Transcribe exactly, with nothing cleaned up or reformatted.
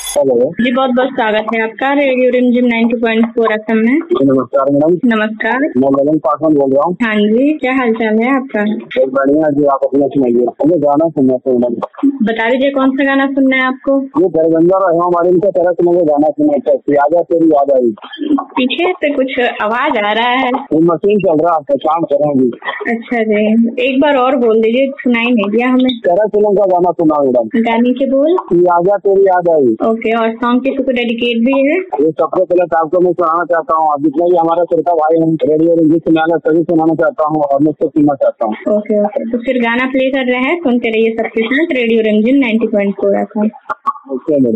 Hello जी, बहुत बहुत स्वागत है आपका रेडियो रिमझिम ninety point four F M में। नमस्कार मैडम। नमस्कार। मैं ललन पासवान बोल रहा हूँ। हाँ जी, क्या हाल चाल है आपका? बहुत बढ़िया जी, आप अपना सुनाइए। मुझे गाना सुनना था मैडम। बता दीजिए कौन सा गाना सुनना है आपको? ये दरगंजा और हेमा मालिनी का तरह से मुझे गाना सुनना चाहिए। आजा तेरी याद आई। पीछे से कुछ आवाज आ रहा है। ये मशीन चल रहा है, काम कर रहा हूँ। अच्छा जी, एक बार और बोल दीजिए, सुनाई नहीं दिया हमें। तरह फिल्म का गाना सुना मैडम। गाने के बोल? ये आजा तेरी याद आई। ओके, और सॉन्ग किसी को डेडिकेट भी है? ये सबसे पहले तो आपको मैं सुनाना चाहता हूँ, अब जितना भी हमारा श्रोता भाई हम रेडियो रिमझिम सुनाना सभी सुनाना चाहता हूँ और मैं उसको सुनना चाहता हूँ। ओके ओके, तो फिर गाना प्ले कर रहे हैं, सुनते रहिए सबके साथ रेडियो रिमझिम ninety point four F M. Okay madam.